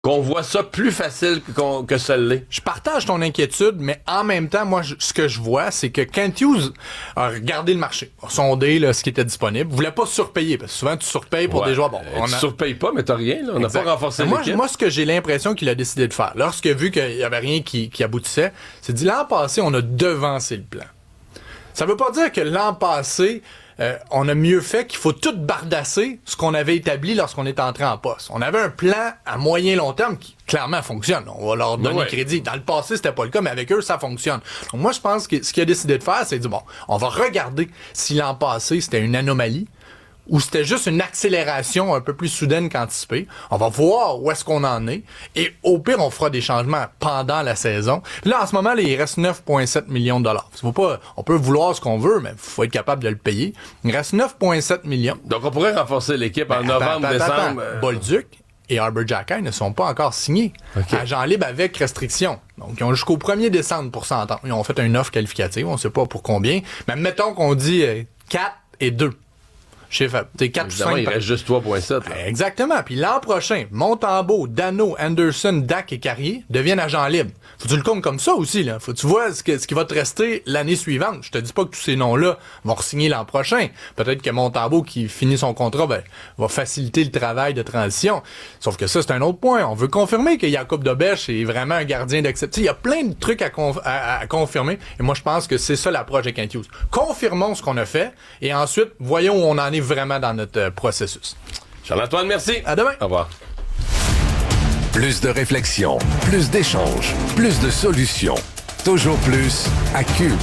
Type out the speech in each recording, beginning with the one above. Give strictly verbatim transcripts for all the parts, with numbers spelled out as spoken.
qu'on voit ça plus facile que, qu'on, que ça l'est. Je partage ton inquiétude, mais en même temps, moi, je, ce que je vois, c'est que Kent Hughes a regardé le marché, a sondé là, ce qui était disponible, voulait pas surpayer, parce que souvent, tu surpayes pour Ouais. des joueurs. Bon, Euh, on tu a... surpayes pas, mais t'as rien. Là. On n'a pas renforcé moi, l'équipe. moi, ce que j'ai l'impression qu'il a décidé de faire, lorsqu'il a vu qu'il y avait rien qui, qui aboutissait, c'est dit, l'an passé, on a devancé le plan. Ça veut pas dire que l'an passé, euh, on a mieux fait qu'il faut tout bardasser ce qu'on avait établi lorsqu'on est entré en poste. On avait un plan à moyen long terme qui clairement fonctionne. On va leur donner ouais. crédit. Dans le passé, c'était pas le cas, mais avec eux, ça fonctionne. Donc moi, je pense que ce qu'il a décidé de faire, c'est de dire, bon, on va regarder si l'an passé, c'était une anomalie ou c'était juste une accélération un peu plus soudaine qu'anticipée. On va voir où est-ce qu'on en est. Et au pire, on fera des changements pendant la saison. Puis là, en ce moment, là, il reste neuf virgule sept millions de dollars. Faut pas, on peut vouloir ce qu'on veut, mais il faut être capable de le payer. Il reste neuf virgule sept millions. Donc, on pourrait renforcer l'équipe en Ben, novembre, attends, attends, décembre. attends. Bolduc et Arbor Xhekaj ne sont pas encore signés. Okay. Agent libre avec restriction. Donc, ils ont jusqu'au premier décembre pour s'entendre. Ils ont fait une offre qualificative. On ne sait pas pour combien. Mais mettons qu'on dit euh, quatre et deux. Chiffre, t'es quatre ou Évidemment, cinq. il reste juste trois virgule sept. Là. Exactement. Puis l'an prochain, Montembeault, Dano, Anderson, Dak et Carrier deviennent agents libres. Faut que tu le comptes comme ça aussi, là. Faut que tu vois ce, que, ce qui va te rester l'année suivante. Je te dis pas que tous ces noms-là vont re-signer l'an prochain. Peut-être que Montembeault, qui finit son contrat, ben, va faciliter le travail de transition. Sauf que ça, c'est un autre point. On veut confirmer que Jacob Dobèche est vraiment un gardien d'acceptation. Il y a plein de trucs à, conf- à, à confirmer. Et moi, je pense que c'est ça l'approche de Kent Hughes. Confirmons ce qu'on a fait et ensuite, voyons où on en est vraiment dans notre euh, processus. Charles-Antoine, merci. À demain. Au revoir. Plus de réflexion, plus d'échanges, plus de solutions. Toujours plus à Cube.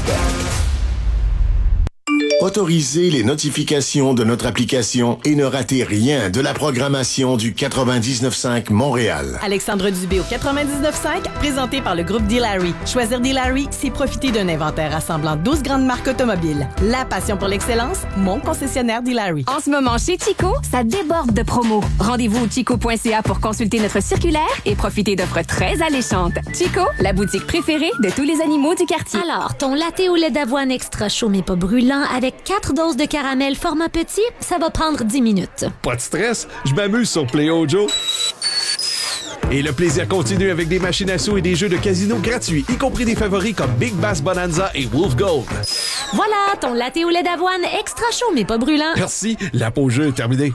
Autorisez les notifications de notre application et ne ratez rien de la programmation du quatre-vingt-dix-neuf cinq Montréal. Alexandre Dubé au quatre-vingt-dix-neuf cinq, présenté par le groupe D-Larry. Choisir D-Larry, c'est profiter d'un inventaire rassemblant douze grandes marques automobiles. La passion pour l'excellence, mon concessionnaire D-Larry. En ce moment, chez Chico, ça déborde de promos. Rendez-vous au chico point c a pour consulter notre circulaire et profiter d'offres très alléchantes. Chico, la boutique préférée de tous les animaux du quartier. Alors, ton latte au lait d'avoine extra chaud mais pas brûlant avec quatre doses de caramel format petit, ça va prendre dix minutes. Pas de stress, je m'amuse sur Play Joe. Et le plaisir continue avec des machines à sous et des jeux de casino gratuits, y compris des favoris comme Big Bass Bonanza et Wolf Gold. Voilà, ton latte au lait d'avoine extra chaud mais pas brûlant. Merci, la pause jeu est terminée.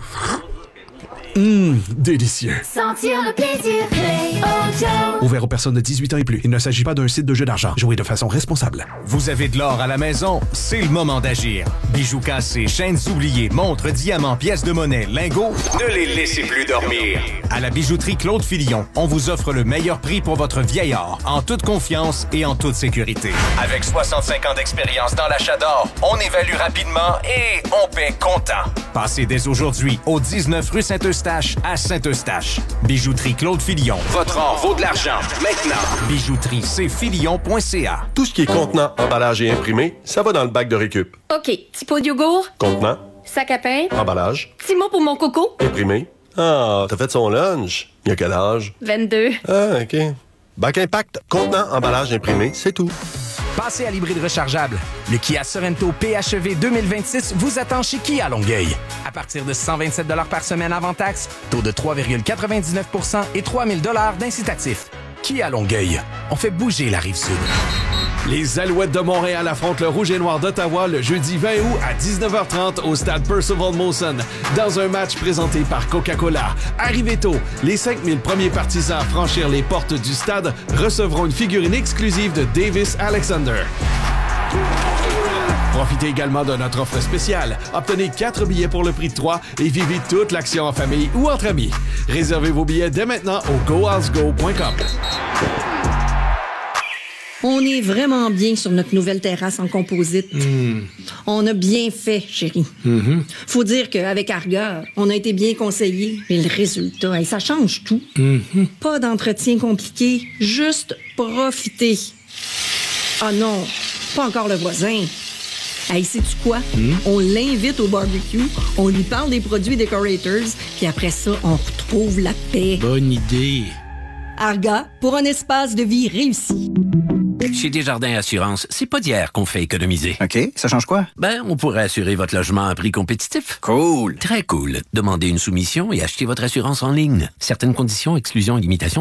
Hum, délicieux. Sentir le plaisir, Play Joe. Ouvert aux personnes de dix-huit ans et plus. Il ne s'agit pas d'un site de jeu d'argent. Jouez de façon responsable. Vous avez de l'or à la maison? C'est le moment d'agir. Bijoux cassés, chaînes oubliées, montres, diamants, pièces de monnaie, lingots, ne les laissez plus dormir. À la bijouterie Claude Fillon, on vous offre le meilleur prix pour votre vieil or, en toute confiance et en toute sécurité. Avec soixante-cinq ans d'expérience dans l'achat d'or, on évalue rapidement et on paie comptant. Passez dès aujourd'hui au dix-neuf rue Saint-Eustache à Saint-Eustache. Bijouterie Claude Fillon. Votre or vaut de l'argent. Maintenant. Bijouterie c fillon point c a. Tout ce qui est contenant, emballage et imprimé, ça va dans le bac de récup. OK, petit pot de yogourt, Contenant, sac à pain, emballage, petit mot pour mon coco, imprimé. Ah, t'as fait son lunch. Il y a quel âge? vingt-deux. Ah, OK. Bac Impact, contenant, emballage, imprimé, c'est tout. Passez à l'hybride rechargeable. Le Kia Sorento P H E V deux mille vingt-six vous attend chez Kia Longueuil. À partir de cent vingt-sept dollars par semaine avant taxe, taux de trois virgule quatre-vingt-dix-neuf pour cent et trois mille dollars d'incitatif. Kia Longueuil. On fait bouger la Rive-Sud. Les Alouettes de Montréal affrontent le Rouge et Noir d'Ottawa le jeudi vingt août à dix-neuf heures trente au stade Percival Molson dans un match présenté par Coca-Cola. Arrivez tôt, les cinq mille premiers partisans à franchir les portes du stade recevront une figurine exclusive de Davis Alexander. Profitez également de notre offre spéciale. Obtenez quatre billets pour le prix de trois et vivez toute l'action en famille ou entre amis. Réservez vos billets dès maintenant au go house go point com. On est vraiment bien sur notre nouvelle terrasse en composite. Mmh. On a bien fait, chérie. Mmh. Faut dire qu'avec Arga, on a été bien conseillés. Et le résultat, hey, ça change tout. Mmh. Pas d'entretien compliqué, juste profiter. Ah non, pas encore le voisin. Hey, sais-tu quoi? Mmh. On l'invite au barbecue, on lui parle des produits Decorators, puis après ça, on retrouve la paix. Bonne idée. Arga, pour un espace de vie réussi. Chez Desjardins Assurance, c'est pas d'hier qu'on fait économiser. OK, ça change quoi? Ben, on pourrait assurer votre logement à un prix compétitif. Cool. Très cool. Demandez une soumission et achetez votre assurance en ligne. Certaines conditions, exclusions et limitations